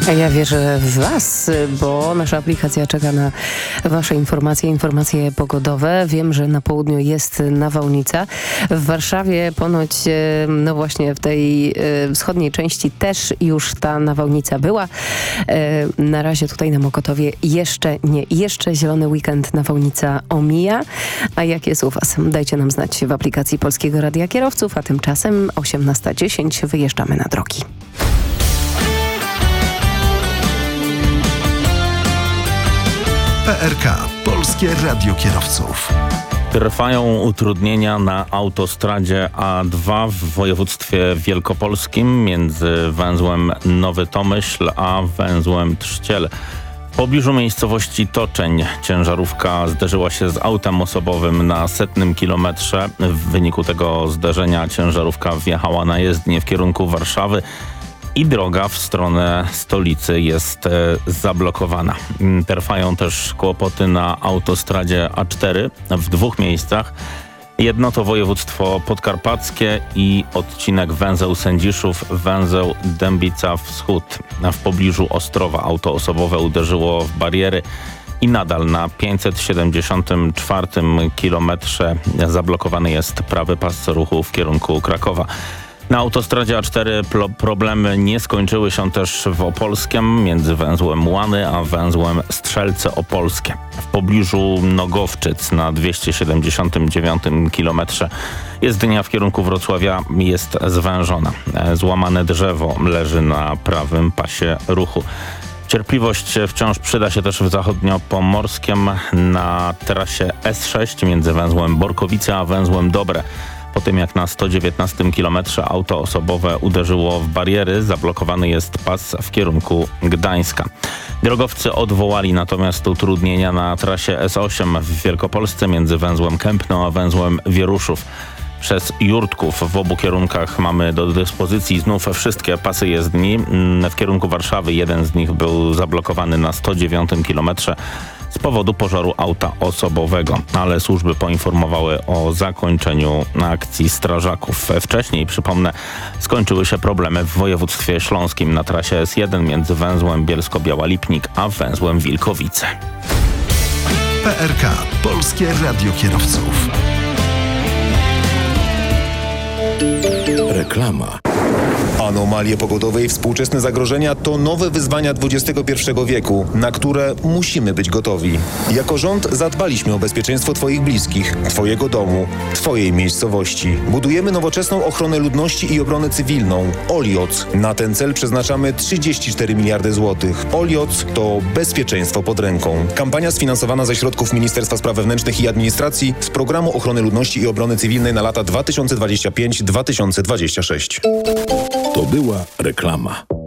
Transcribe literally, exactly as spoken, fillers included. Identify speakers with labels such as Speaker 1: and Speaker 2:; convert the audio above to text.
Speaker 1: A ja wierzę w Was, bo nasza aplikacja czeka na Wasze informacje, informacje pogodowe. Wiem, że na południu jest nawałnica. W Warszawie ponoć, no właśnie w tej wschodniej części też już ta nawałnica była. Na razie tutaj na Mokotowie jeszcze nie. Jeszcze zielony weekend nawałnica omija. A jak jest u Was? Dajcie nam znać w aplikacji Polskiego Radia Kierowców, a tymczasem osiemnasta dziesięć wyjeżdżamy na drogi.
Speaker 2: P R K. Polskie Radio Kierowców.
Speaker 3: Trwają utrudnienia na autostradzie A dwa w województwie wielkopolskim między węzłem Nowy Tomyśl a węzłem Trzciel. W pobliżu miejscowości Toczeń ciężarówka zderzyła się z autem osobowym na setnym kilometrze. W wyniku tego zderzenia ciężarówka wjechała na jezdnię w kierunku Warszawy i droga w stronę stolicy jest e, zablokowana. Trwają też kłopoty na autostradzie A cztery w dwóch miejscach. Jedno to województwo podkarpackie i odcinek węzeł Sędziszów, węzeł Dębica Wschód. W pobliżu Ostrowa auto osobowe uderzyło w bariery i nadal na pięćset siedemdziesiątym czwartym kilometrze zablokowany jest prawy pas ruchu w kierunku Krakowa. Na autostradzie A cztery problemy nie skończyły się też w Opolskiem między węzłem Łany a węzłem Strzelce Opolskie. W pobliżu Nogowczyc na dwieście siedemdziesiątym dziewiątym kilometrze jezdnia w kierunku Wrocławia jest zwężona. Złamane drzewo leży na prawym pasie ruchu. Cierpliwość wciąż przyda się też w zachodniopomorskiem na trasie S sześć między węzłem Borkowice a węzłem Dobre. Po tym jak na sto dziewiętnastym kilometrze auto osobowe uderzyło w bariery, zablokowany jest pas w kierunku Gdańska. Drogowcy odwołali natomiast utrudnienia na trasie S osiem w Wielkopolsce między węzłem Kępno a węzłem Wieruszów. Przez Jurtków w obu kierunkach mamy do dyspozycji znów wszystkie pasy jezdni. W kierunku Warszawy jeden z nich był zablokowany na sto dziewiątym kilometrze z powodu pożaru auta osobowego, ale służby poinformowały o zakończeniu akcji strażaków. Wcześniej, przypomnę, skończyły się problemy w województwie śląskim na trasie S jeden między węzłem Bielsko-Biała-Lipnik a węzłem Wilkowice.
Speaker 2: P R K. Polskie Radio Kierowców.
Speaker 4: Reklama.
Speaker 5: Anomalie pogodowe i współczesne zagrożenia to nowe wyzwania dwudziestego pierwszego wieku, na które musimy być gotowi. Jako rząd zadbaliśmy o bezpieczeństwo Twoich bliskich, Twojego domu, Twojej miejscowości. Budujemy nowoczesną ochronę ludności i obronę cywilną. Olioc. Na ten cel przeznaczamy trzydzieści cztery miliardy złotych. Olioc to bezpieczeństwo pod ręką. Kampania sfinansowana ze środków Ministerstwa Spraw Wewnętrznych i Administracji z Programu Ochrony Ludności i Obrony Cywilnej na lata dwa tysiące dwudziesty piąty do dwa tysiące dwudziestego szóstego.
Speaker 4: To była reklama.